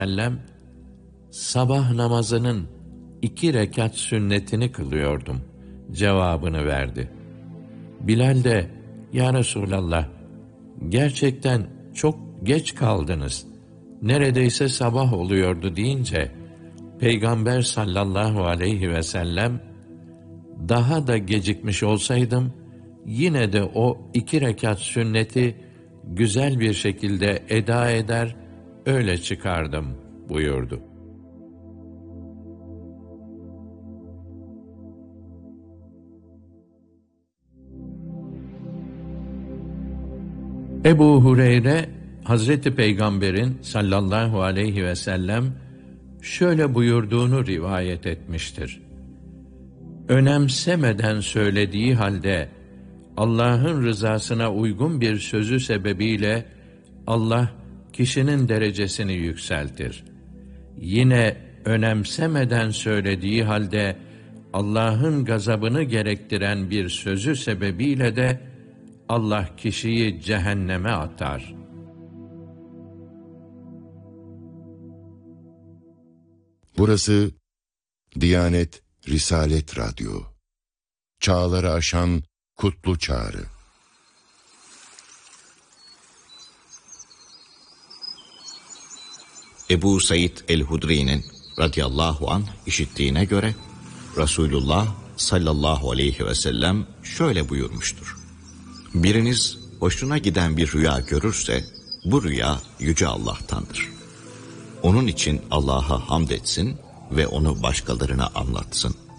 sellem, sabah namazının 2 rekat sünnetini kılıyordum cevabını verdi. Bilal de, ya Resulallah, gerçekten çok geç kaldınız, neredeyse sabah oluyordu deyince, Peygamber sallallahu aleyhi ve sellem, daha da gecikmiş olsaydım, yine de o 2 rekat sünneti güzel bir şekilde eda eder, öyle çıkardım buyurdu. Ebu Hureyre, Hazreti Peygamber'in sallallahu aleyhi ve sellem şöyle buyurduğunu rivayet etmiştir. Önemsemeden söylediği halde Allah'ın rızasına uygun bir sözü sebebiyle Allah kişinin derecesini yükseltir. Yine önemsemeden söylediği halde Allah'ın gazabını gerektiren bir sözü sebebiyle de Allah kişiyi cehenneme atar. Burası Diyanet Risalet Radyo. Çağları aşan kutlu çağrı. Ebu Said el-Hudri'nin radıyallahu anh işittiğine göre Resulullah sallallahu aleyhi ve sellem şöyle buyurmuştur. Biriniz hoşuna giden bir rüya görürse bu rüya Yüce Allah'tandır. Onun için Allah'a hamd etsin ve onu başkalarına anlatsın.